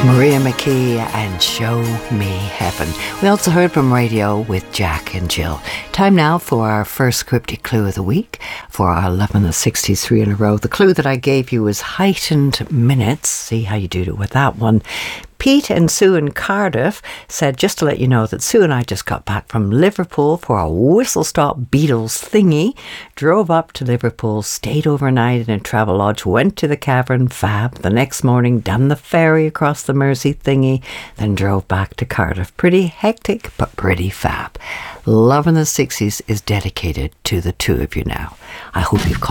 Maria McKee and Show Me Heaven. We also heard from Radio with Jack and Jill. Time now for our first cryptic clue of the week for our 11 of 63 in a row. The clue that I gave you was heightened minutes. See how you do with that one. Pete and Sue in Cardiff said, just to let you know that Sue and I just got back from Liverpool for a whistle-stop Beatles thingy, drove up to Liverpool, stayed overnight in a travel lodge, went to the Cavern, fab. The next morning, done the ferry across the Mersey thingy, then drove back to Cardiff. Pretty hectic, but pretty fab. Love in the 60s is dedicated to the two of you now. I hope you've caught